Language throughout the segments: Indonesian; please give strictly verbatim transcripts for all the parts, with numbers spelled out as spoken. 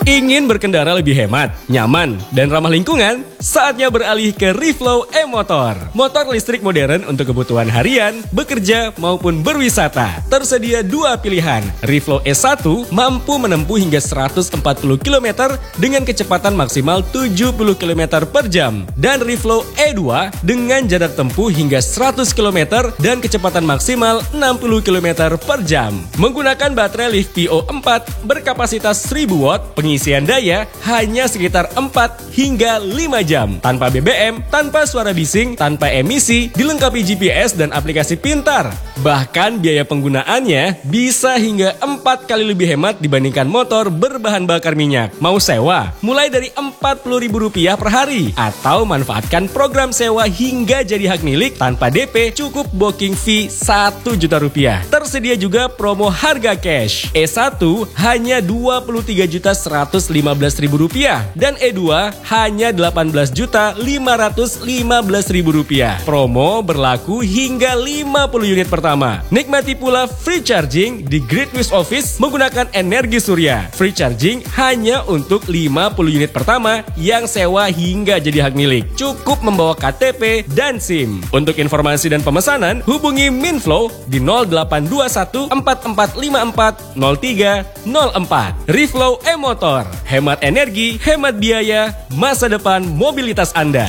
Ingin berkendara lebih hemat, nyaman, dan ramah lingkungan? Saatnya beralih ke Reflow e-Motor. Motor listrik modern untuk kebutuhan harian, bekerja, maupun berwisata. Tersedia dua pilihan. Reflow E satu mampu menempuh hingga seratus empat puluh kilometer dengan kecepatan maksimal tujuh puluh kilometer per jam. Dan Reflow E dua dengan jarak tempuh hingga seratus kilometer dan kecepatan maksimal enam puluh kilometer per jam. Menggunakan baterai Li-Po empat berkapasitas seribu watt, pengisian daya hanya sekitar empat hingga lima jam. Tanpa B B M, tanpa suara bising, tanpa emisi, dilengkapi G P S dan aplikasi pintar. Bahkan biaya penggunaannya bisa hingga empat kali lebih hemat dibandingkan motor berbahan bakar minyak. Mau sewa? Mulai dari empat puluh ribu rupiah per hari. Atau manfaatkan program sewa hingga jadi hak milik tanpa D P, cukup booking fee satu juta rupiah. Tersedia juga promo harga cash. E satu hanya dua puluh tiga juta seratus lima belas ribu rupiah dan E dua hanya delapan belas juta lima ratus lima belas ribu rupiah. Promo berlaku hingga lima puluh unit pertama. Nikmati pula free charging di Gridwiz Office menggunakan energi surya. Free charging hanya untuk lima puluh unit pertama yang sewa hingga jadi hak milik. Cukup membawa K T P dan SIM. Untuk informasi dan pemesanan, hubungi Minflow di nol delapan dua satu empat empat lima empat nol tiga nol empat. Reflow e-Motor. Hemat energi, hemat biaya, masa depan mobilitas Anda.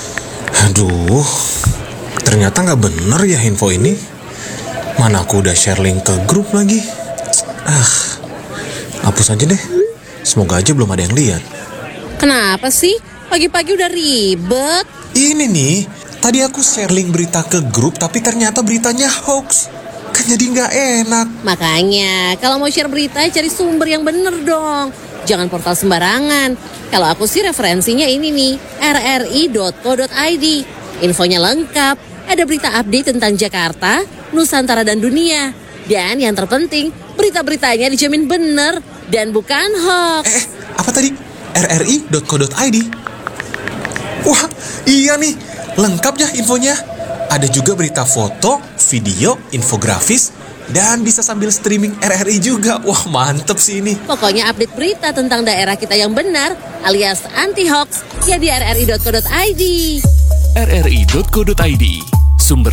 Aduh, ternyata nggak bener ya info ini. Mana aku udah share link ke grup lagi. Ah, hapus aja deh. Semoga aja belum ada yang lihat. Kenapa sih? Pagi-pagi udah ribet. Ini nih, tadi aku share link berita ke grup tapi ternyata beritanya hoax. Kan jadi nggak enak. Makanya, kalau mau share berita cari sumber yang bener dong. Jangan portal sembarangan. Kalau aku sih referensinya ini nih, r r i dot co dot i d. Infonya lengkap, ada berita update tentang Jakarta, Nusantara dan dunia. Dan yang terpenting, berita-beritanya dijamin bener dan bukan hoax. Eh, apa tadi? r r i dot co dot i d. Wah, iya nih, lengkap ya infonya. Ada juga berita foto, video, infografis, dan bisa sambil streaming R R I juga. Wah, mantep sih ini. Pokoknya update berita tentang daerah kita yang benar alias anti-hoax ya di r r i dot co dot i d. r r i dot co dot i d